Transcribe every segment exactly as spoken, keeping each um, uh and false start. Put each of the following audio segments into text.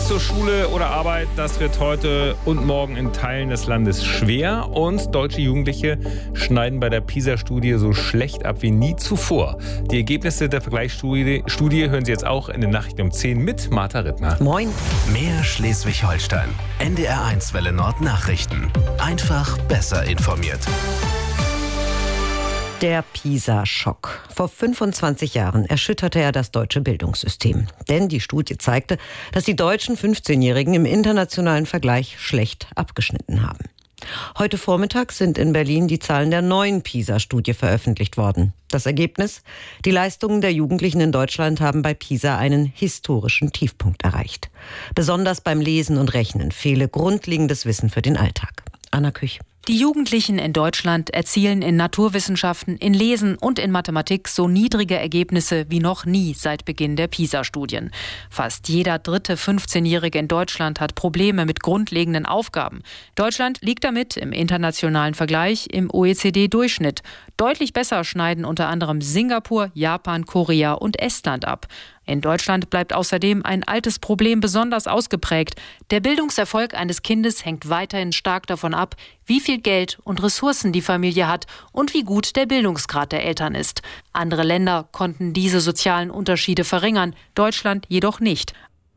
zur Schule oder Arbeit, das wird heute und morgen in Teilen des Landes schwer. Und deutsche Jugendliche schneiden bei der PISA-Studie so schlecht ab wie nie zuvor. Die Ergebnisse der Vergleichsstudie Studie hören Sie jetzt auch in den Nachrichten um zehn mit Martha Rittner. Moin. Mehr Schleswig-Holstein. N D R eins Welle Nord Nachrichten. Einfach besser informiert. Der PISA-Schock. Vor fünfundzwanzig Jahren erschütterte er das deutsche Bildungssystem. Denn die Studie zeigte, dass die deutschen fünfzehnjährigen im internationalen Vergleich schlecht abgeschnitten haben. Heute Vormittag sind in Berlin die Zahlen der neuen PISA-Studie veröffentlicht worden. Das Ergebnis? Die Leistungen der Jugendlichen in Deutschland haben bei PISA einen historischen Tiefpunkt erreicht. Besonders beim Lesen und Rechnen fehle grundlegendes Wissen für den Alltag. Anna Küch. Die Jugendlichen in Deutschland erzielen in Naturwissenschaften, in Lesen und in Mathematik so niedrige Ergebnisse wie noch nie seit Beginn der PISA-Studien. Fast jeder dritte fünfzehnjährige in Deutschland hat Probleme mit grundlegenden Aufgaben. Deutschland liegt damit im internationalen Vergleich im O E C D-Durchschnitt. Deutlich besser schneiden unter anderem Singapur, Japan, Korea und Estland ab. In Deutschland bleibt außerdem ein altes Problem besonders ausgeprägt. Der Bildungserfolg eines Kindes hängt weiterhin stark davon ab, wie viel Geld und Ressourcen die Familie hat und wie gut der Bildungsgrad der Eltern ist. Andere Länder konnten diese sozialen Unterschiede verringern, Deutschland jedoch nicht.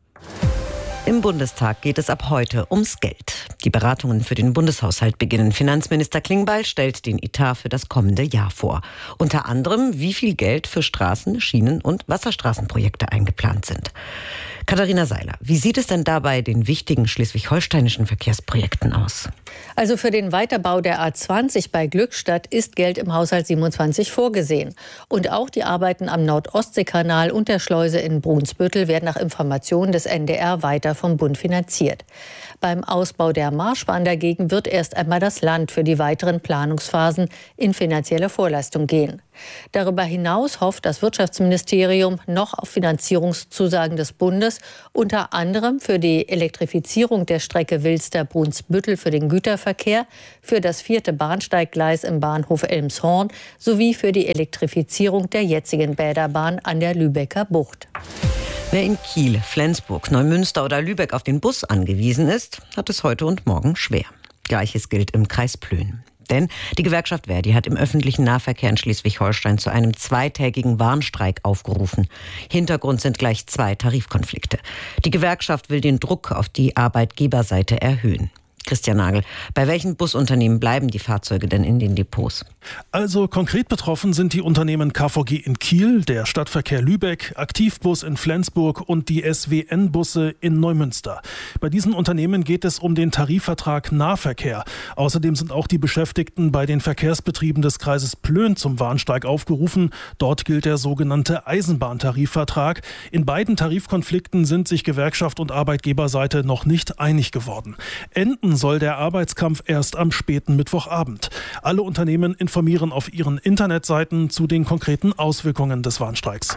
Im Bundestag geht es ab heute ums Geld. Die Beratungen für den Bundeshaushalt beginnen. Finanzminister Klingbeil stellt den Etat für das kommende Jahr vor. Unter anderem, wie viel Geld für Straßen-, Schienen- und Wasserstraßenprojekte eingeplant sind. Katharina Seiler, wie sieht es denn da bei den wichtigen schleswig-holsteinischen Verkehrsprojekten aus? Also für den Weiterbau der A zwanzig bei Glückstadt ist Geld im Haushalt siebenundzwanzig vorgesehen. Und auch die Arbeiten am Nord-Ostsee-Kanal und der Schleuse in Brunsbüttel werden nach Informationen des N D R weiter vom Bund finanziert. Beim Ausbau der Marschbahn dagegen wird erst einmal das Land für die weiteren Planungsphasen in finanzielle Vorleistung gehen. Darüber hinaus hofft das Wirtschaftsministerium noch auf Finanzierungszusagen des Bundes, unter anderem für die Elektrifizierung der Strecke Wilster-Brunsbüttel für den Güterverkehr, für das vierte Bahnsteiggleis im Bahnhof Elmshorn sowie für die Elektrifizierung der jetzigen Bäderbahn an der Lübecker Bucht. Wer in Kiel, Flensburg, Neumünster oder Lübeck auf den Bus angewiesen ist, hat es heute und morgen schwer. Gleiches gilt im Kreis Plön. Denn die Gewerkschaft Verdi hat im öffentlichen Nahverkehr in Schleswig-Holstein zu einem zweitägigen Warnstreik aufgerufen. Hintergrund sind gleich zwei Tarifkonflikte. Die Gewerkschaft will den Druck auf die Arbeitgeberseite erhöhen. Christian Nagel, bei welchen Busunternehmen bleiben die Fahrzeuge denn in den Depots? Also konkret betroffen sind die Unternehmen K V G in Kiel, der Stadtverkehr Lübeck, Aktivbus in Flensburg und die S W N-Busse in Neumünster. Bei diesen Unternehmen geht es um den Tarifvertrag Nahverkehr. Außerdem sind auch die Beschäftigten bei den Verkehrsbetrieben des Kreises Plön zum Warnstreik aufgerufen. Dort gilt der sogenannte Eisenbahntarifvertrag. In beiden Tarifkonflikten sind sich Gewerkschaft und Arbeitgeberseite noch nicht einig geworden. Enden soll der Arbeitskampf erst am späten Mittwochabend. Alle Unternehmen informieren auf ihren Internetseiten zu den konkreten Auswirkungen des Warnstreiks.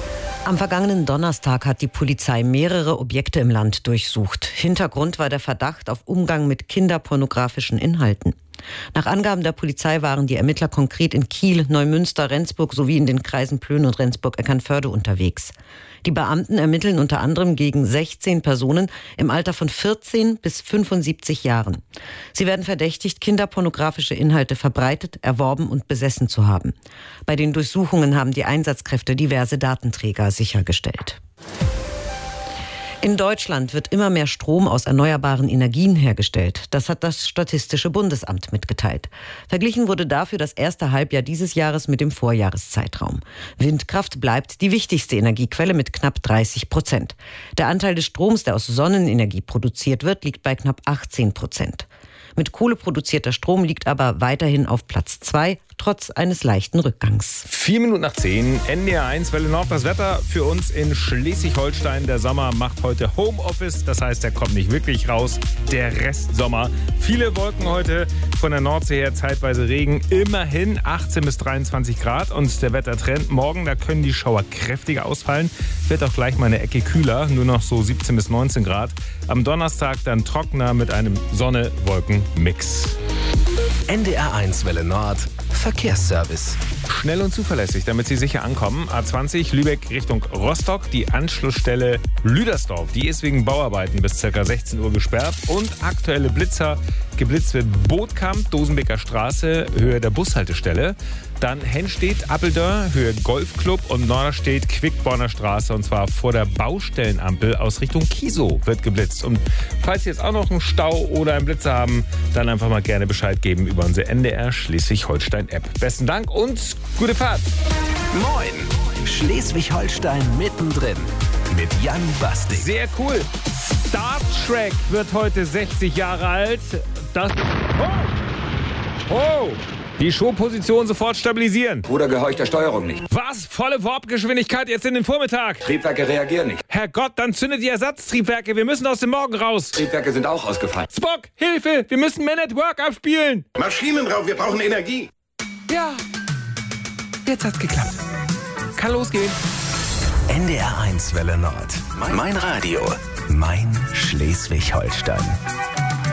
Am vergangenen Donnerstag hat die Polizei mehrere Objekte im Land durchsucht. Hintergrund war der Verdacht auf Umgang mit kinderpornografischen Inhalten. Nach Angaben der Polizei waren die Ermittler konkret in Kiel, Neumünster, Rendsburg sowie in den Kreisen Plön und Rendsburg-Eckernförde unterwegs. Die Beamten ermitteln unter anderem gegen sechzehn Personen im Alter von vierzehn bis fünfundsiebzig Jahren. Sie werden verdächtigt, kinderpornografische Inhalte verbreitet, erworben und besessen zu haben. Bei den Durchsuchungen haben die Einsatzkräfte diverse Datenträger sichergestellt. In Deutschland wird immer mehr Strom aus erneuerbaren Energien hergestellt. Das hat das Statistische Bundesamt mitgeteilt. Verglichen wurde dafür das erste Halbjahr dieses Jahres mit dem Vorjahreszeitraum. Windkraft bleibt die wichtigste Energiequelle mit knapp dreißig Prozent. Der Anteil des Stroms, der aus Sonnenenergie produziert wird, liegt bei knapp achtzehn Prozent. Mit Kohle produzierter Strom liegt aber weiterhin auf Platz zwei, trotz eines leichten Rückgangs. Vier Minuten nach zehn, N D R eins Welle Nord. Das Wetter für uns in Schleswig-Holstein. Der Sommer macht heute Homeoffice, das heißt, er kommt nicht wirklich raus. Der Rest Sommer. Viele Wolken heute, von der Nordsee her zeitweise Regen. Immerhin achtzehn bis dreiundzwanzig Grad. Und der Wettertrend morgen, da können die Schauer kräftiger ausfallen. Wird auch gleich mal eine Ecke kühler, nur noch so siebzehn bis neunzehn Grad. Am Donnerstag dann trockener mit einem Sonne-Wolken-Mix. N D R eins Welle Nord Verkehrsservice. Schnell und zuverlässig, damit Sie sicher ankommen. A zwanzig Lübeck Richtung Rostock. Die Anschlussstelle Lüdersdorf, die ist wegen Bauarbeiten bis ca. sechzehn Uhr gesperrt. Und aktuelle Blitzer. Geblitzt wird Bootkamp, Dosenbeker Straße, Höhe der Bushaltestelle. Dann Henstedt, Appeldörr, Höhe Golfclub und Norderstedt, Quickborner Straße. Und zwar vor der Baustellenampel aus Richtung Kiesow wird geblitzt. Und falls Sie jetzt auch noch einen Stau oder einen Blitzer haben, dann einfach mal gerne Bescheid geben über unsere N D R Schleswig-Holstein-App. Besten Dank und gute Fahrt. Moin, Schleswig-Holstein mittendrin mit Jan Bastik. Sehr cool. Star Trek wird heute sechzig Jahre alt. Das... Oh! Oh! Die Showposition sofort stabilisieren. Bruder gehorcht der Steuerung nicht. Was? Volle Warpgeschwindigkeit jetzt in den Vormittag. Triebwerke reagieren nicht. Herrgott, dann zündet die Ersatztriebwerke. Wir müssen aus dem Morgen raus. Triebwerke sind auch ausgefallen. Spock, Hilfe! Wir müssen Man at Work abspielen. Maschinenraum, wir brauchen Energie. Ja, jetzt hat's geklappt. Kann losgehen. N D R eins Welle Nord. Mein Radio. Mein Schleswig-Holstein.